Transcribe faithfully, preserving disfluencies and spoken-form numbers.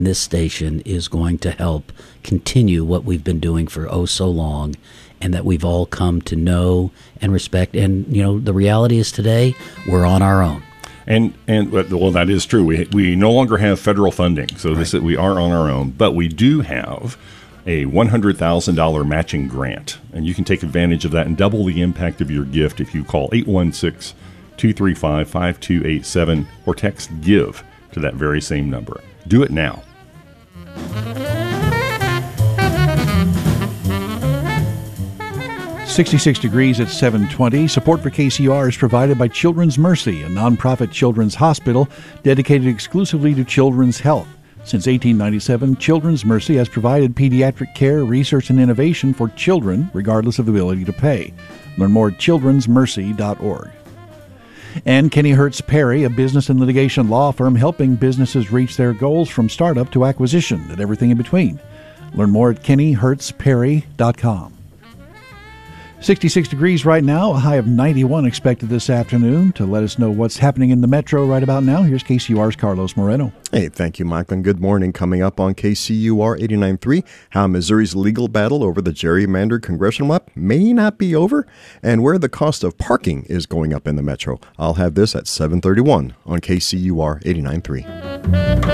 This station is going to help continue what we've been doing for oh so long, and that we've all come to know and respect. And, you know, the reality is today, we're on our own. And, and well, that is true. We we no longer have federal funding, so Right. this we are on our own. But we do have a one hundred thousand dollars matching grant, and you can take advantage of that and double the impact of your gift if you call eight one six, two three five, five two eight seven or text GIVE to that very same number. Do it now. sixty-six degrees at seven twenty. Support for K C U R is provided by Children's Mercy, a nonprofit children's hospital dedicated exclusively to children's health. Since eighteen ninety-seven, Children's Mercy has provided pediatric care, research, and innovation for children, regardless of the ability to pay. Learn more at children's mercy dot org. And Kenny Hertz Perry, a business and litigation law firm helping businesses reach their goals from startup to acquisition and everything in between. Learn more at kenny hertz perry dot com. sixty-six degrees right now, a high of ninety-one expected this afternoon. To let us know what's happening in the metro right about now, here's K C U R's Carlos Moreno. Hey, thank you, Michael, and good morning. Coming up on K C U R eighty-nine point three, how Missouri's legal battle over the gerrymandered congressional map may not be over, and where the cost of parking is going up in the metro. I'll have this at seven thirty-one on K C U R eighty-nine point three.